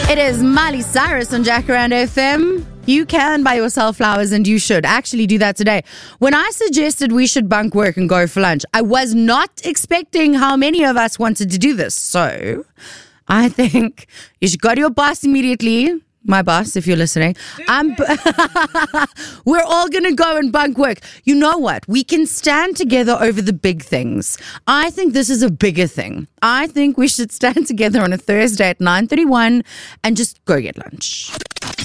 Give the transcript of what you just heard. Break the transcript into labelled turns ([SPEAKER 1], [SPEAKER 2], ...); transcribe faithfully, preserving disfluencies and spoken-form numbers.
[SPEAKER 1] It is Miley Cyrus on Jacaranda F M. You can buy yourself flowers, and you should actually do that today. When I suggested we should bunk work and go for lunch, I was not expecting how many of us wanted to do this. So I think you should go to your boss immediately. My boss, if you're listening. I'm b- We're all going to go and bunk work. You know what? We can stand together over the big things. I think this is a bigger thing. I think we should stand together on a Thursday at nine thirty-one and just go get lunch.